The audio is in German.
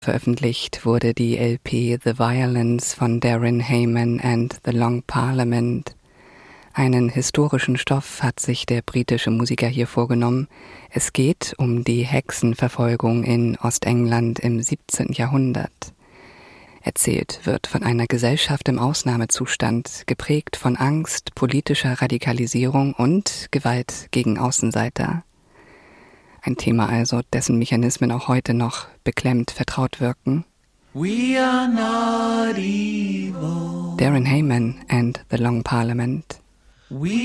Veröffentlicht wurde die LP The Violence von Darren Hayman and the Long Parliament. Einen historischen Stoff hat sich der britische Musiker hier vorgenommen. Es geht um die Hexenverfolgung in Ostengland im 17. Jahrhundert. Erzählt wird von einer Gesellschaft im Ausnahmezustand, geprägt von Angst, politischer Radikalisierung und Gewalt gegen Außenseiter. Ein Thema also, dessen Mechanismen auch heute noch beklemmt vertraut wirken. We are not evil. Darren Hayman and the Long Parliament. We